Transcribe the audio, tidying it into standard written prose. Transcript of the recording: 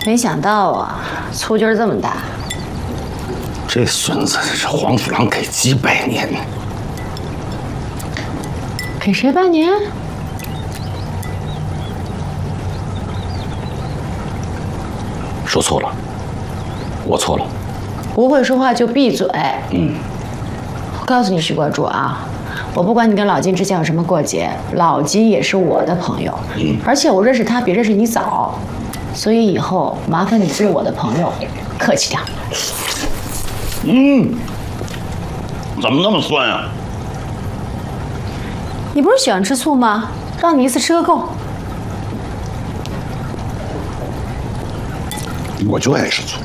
没想到啊，醋劲儿这么大。 这孙子这黄鼠狼给鸡拜年， 给谁拜年？ 说错了，我错了。 不会说话就闭嘴。我告诉你，许国柱啊，我不管你跟老金之间有什么过节，老金也是我的朋友，而且我认识他比认识你早，所以以后麻烦你对我的朋友客气点。 怎么那么酸啊？ 你不是喜欢吃醋吗？让你一次吃个够。 我就爱吃醋。